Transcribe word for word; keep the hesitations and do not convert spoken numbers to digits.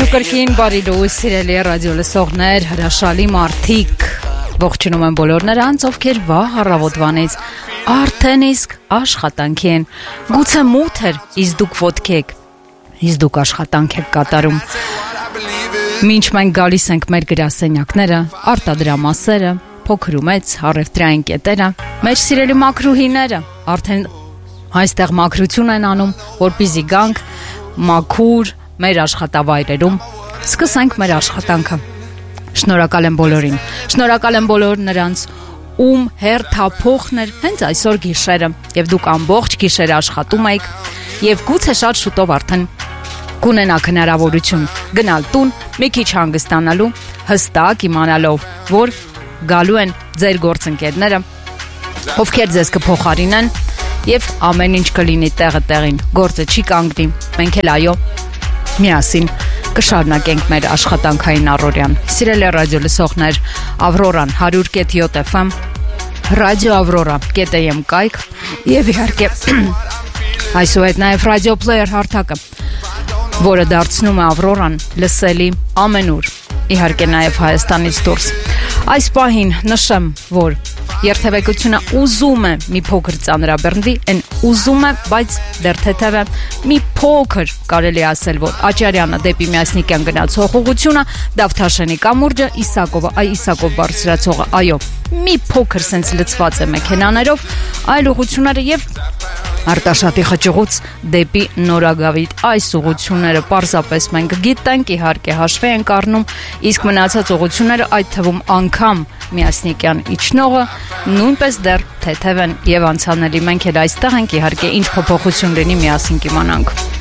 Ողջույն ու կրկին բարի լույս սիրելի ռադիո լսողներ, հրաշալի մարդիկ, ողջունում եմ բոլոր նրանց, ովքեր վաղ առավոտվանից արդեն իսկ աշխատանքի են, գուցե մութ էր, իսկ դուք ոտքի եք, իսկ դուք աշխատանք եք կատարում։ Մինչ մենք գալիս ենք մեր գրասենյակները, արտադրամասերը, փոքր ու մեծ, առևտրային կետերը, մեր սիրելի մաքրուհիները արդեն այստեղ մաքրություն են անում, որպեսզի գանք մաքուր մեր աշխատավայրերում սկսենք մեր աշխատանքը։ Շնորհակալ եմ բոլորին, շնորհակալ եմ բոլոր նրանց, ում հերթափոխն էր հենց այսօր գիշերը, եւ դուք ամբողջ գիշեր աշխատում եք, եւ գուցե շատ շուտով արդեն կունենաք հնարավորություն գնալ տուն, մի քիչ հանգստանալու, հստակ իմանալով, որ գալու են ձեր գործընկերները, ովքեր ձեզ կփոխարինեն, եւ ամեն ինչ կլինի տեղը տեղին, գործը չի կանգնի, մենք էլ այո, միասին կշարունակենք մեր աշխատանքային առօրյան։ Սիրելի ռադիո լսողներ, Ավրորան հարյուր կետ յոթ էֆ էմ, ռադիո Ավրորա կետ էմ կայք եւ իհարկե այսուհետ նաեւ ռադիո պլեյեր հարթակը, որը դարձնում է Ավրորան լսելի ամենուր, իհարկե նաեւ Հայաստանից դուրս։ Այս պահին նշեմ, որ երթևեկությունը ուզում է մի փոքր ծանրաբեռնվի, այն ուզում է, բայց դեռ թեթև է, մի փոքր կարելի ասել, որ Աճարյանը դեպի Միասնիկյան գնացող ուղղությունը, Դավթաշենի կամուրջը, Իսակովը, այ Իսակով բարձրացողը, այո, մի փոքր սենց լցված է մեքենաներով, այլ ուղղությունները եւ Արտաշատի խճուղուց դեպի Նորագավիթ, այս ուղղությունները պարզապես մենք գիտենք, իհարկե հաշվի ենք առնում, իսկ մնացած ուղղությունները, այդ թվում անգամ Միասնիկյան իջնողը, նույնպես դեռ թեթև են եւ անցանելի, մենք էլ այստեղ ենք, իհարկե ինչ փոփոխություն լինի միասին կիմանանք։